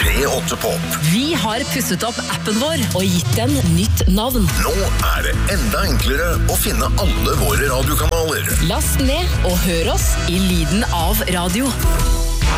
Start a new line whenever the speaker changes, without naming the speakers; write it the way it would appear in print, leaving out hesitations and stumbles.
P8 Pop.
Vi har pusset opp appen vår og gitt den nytt navn.
Nå det enda enklere å finne alle våre radiokanaler.
Last ned og hør oss i lyden av radio.